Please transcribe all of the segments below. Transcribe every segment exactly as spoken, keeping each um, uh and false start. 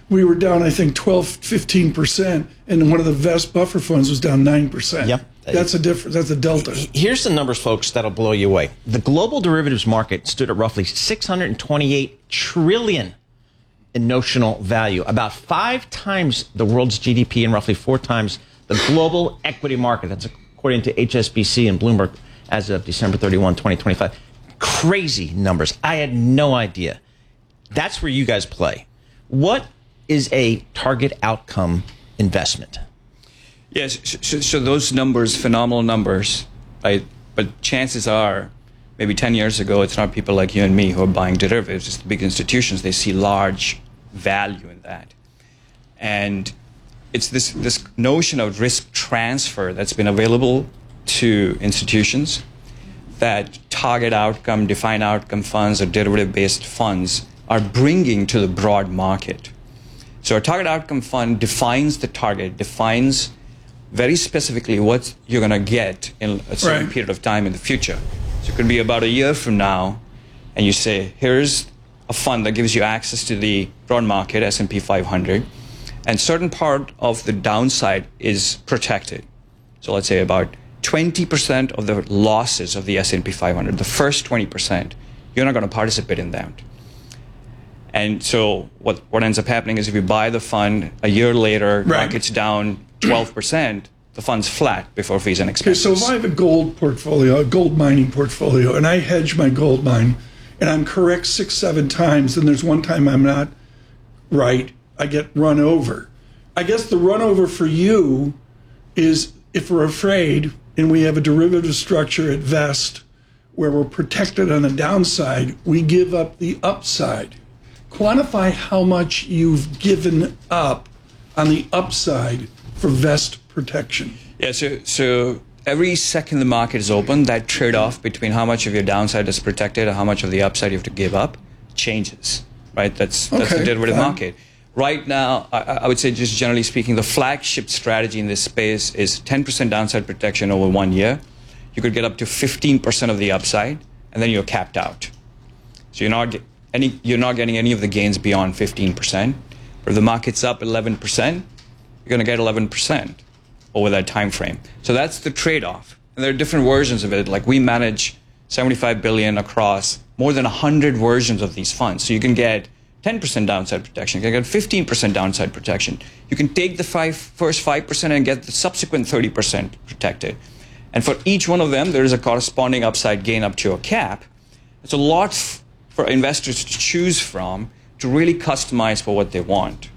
we were down, I think, twelve, fifteen percent, and one of the Vest buffer funds was down nine percent. Yep. That's a difference. That's a delta. Here's the numbers, folks, that'll blow you away. The global derivatives market stood at roughly six hundred twenty-eight trillion dollars in notional value, about five times the world's G D P and roughly four times the global equity market. That's according to H S B C and Bloomberg as of December thirty-first, twenty twenty-five. Crazy numbers. I had no idea. That's where you guys play. What is a target outcome investment? Yes, so, so those numbers, phenomenal numbers, right? But chances are, maybe ten years ago, it's not people like you and me who are buying derivatives. It's the big institutions. They see large value in that. And it's this, this notion of risk transfer that's been available to institutions, that target outcome, defined outcome funds or derivative-based funds are bringing to the broad market. So a target outcome fund defines the target, defines very specifically what you're going to get in a certain right. period of time in the future. So it could be about a year from now, and you say, here's a fund that gives you access to the broad market, S and P five hundred, and certain part of the downside is protected. So let's say about twenty percent of the losses of the S and P five hundred, the first twenty percent, you're not going to participate in that. And so what, what ends up happening is if you buy the fund, a year later, right. market's down twelve percent, the fund's flat before fees and expenses. Okay, so if I have a gold portfolio, a gold mining portfolio, and I hedge my gold mine, and I'm correct six, seven times, and there's one time I'm not right, I get run over. I guess the run over for you is if we're afraid and we have a derivative structure at Vest where we're protected on the downside, we give up the upside. Quantify how much you've given up on the upside for Vest protection. Yeah, so, so every second the market is open, that trade-off between how much of your downside is protected and how much of the upside you have to give up changes, right? That's, that's okay, the derivative fine. market. Right now, I, I would say just generally speaking, the flagship strategy in this space is ten percent downside protection over one year. You could get up to fifteen percent of the upside, and then you're capped out. So you're not, get any, you're not getting any of the gains beyond fifteen percent. But if the market's up eleven percent, you're going to get eleven percent over that time frame. So that's the trade-off. And there are different versions of it. Like we manage seventy-five billion dollars across more than one hundred versions of these funds. So you can get ten percent downside protection. You can get fifteen percent downside protection. You can take the five, first five percent and get the subsequent thirty percent protected. And for each one of them, there is a corresponding upside gain up to a cap. It's a lot f- for investors to choose from to really customize for what they want.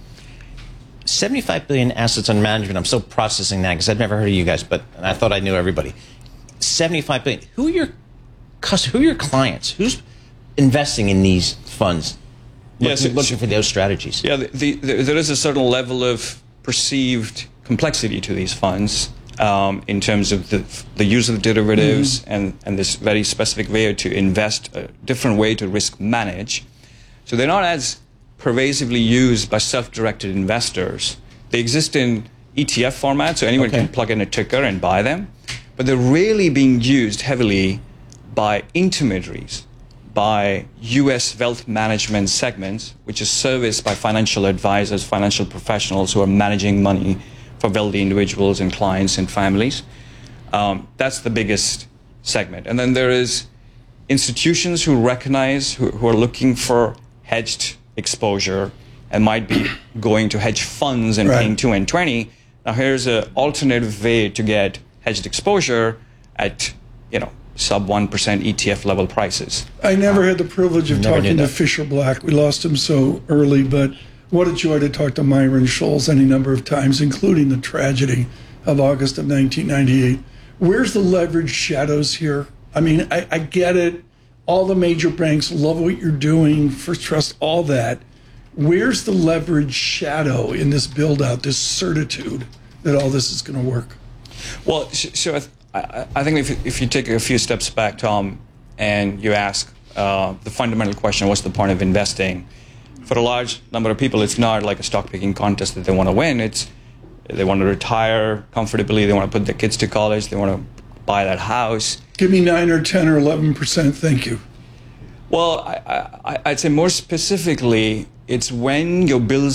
seventy-five billion assets under management. I'm still processing that because I've never heard of you guys, but I thought I knew everybody. seventy-five billion. Who are your who are your clients? Who's investing in these funds? Looking, Yes, looking for those strategies. Yeah, the, the, the, there is a certain level of perceived complexity to these funds um, in terms of the, the use of derivatives mm-hmm. and, and this very specific way to invest, a different way to risk manage. So they're not as pervasively used by self-directed investors. They exist in E T F format, so anyone okay. can plug in a ticker and buy them. But they're really being used heavily by intermediaries, by U S wealth management segments, which is serviced by financial advisors, financial professionals who are managing money for wealthy individuals and clients and families. Um, that's the biggest segment. And then there is institutions who recognize, who, who are looking for hedged exposure and might be going to hedge funds and right. paying two and twenty. Now here's an alternative way to get hedged exposure at, you know, sub one percent E T F level prices. I never had the privilege of talking to Fisher Black. We lost him so early, but what a joy to talk to Myron Scholes any number of times, including the tragedy of August of nineteen ninety-eight. Where's the leverage shadows here? I mean, I, I get it. All the major banks love what you're doing, First Trust, all that. Where's the leverage shadow in this build-out, this certitude that all this is going to work? Well, so I, I think if, if you take a few steps back, Tom, and you ask uh, the fundamental question, what's the point of investing? For a large number of people, it's not like a stock-picking contest that they want to win. It's they want to retire comfortably. They want to put their kids to college. They want to buy that house. Give me nine or ten or eleven percent. Thank you. Well, I, I, I'd say more specifically, it's when your bills